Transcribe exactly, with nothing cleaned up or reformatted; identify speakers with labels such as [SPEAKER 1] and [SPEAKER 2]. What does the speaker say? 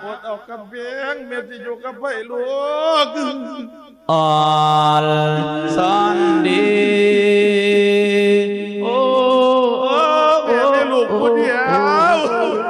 [SPEAKER 1] ปวดเอากำเพียงเมียสิอยู่กับไผ่ลูก
[SPEAKER 2] อ่อนสอนดีโอ้โอ้
[SPEAKER 1] แม่ไม่ลูกผู้เดียว